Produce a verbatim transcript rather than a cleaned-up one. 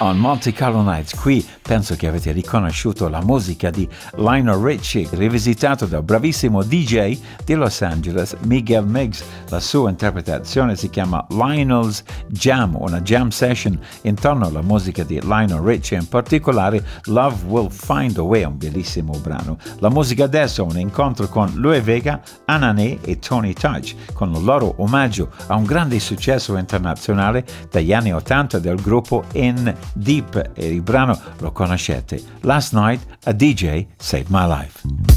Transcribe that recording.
On Monte Carlo Nights. Qui penso che avete riconosciuto la musica di Lionel Richie, rivisitato dal bravissimo D J di Los Angeles, Miguel Miggs. La sua interpretazione si chiama Lionel's Jam, una jam session intorno alla musica di Lionel Richie, in particolare Love Will Find a Way, un bellissimo brano. La musica adesso è un incontro con Louie Vega, Anané e Tony Touch, con il loro omaggio a un grande successo internazionale dagli anni ottanta del gruppo In Deep, e il brano lo conoscete. Last Night a D J Saved My Life.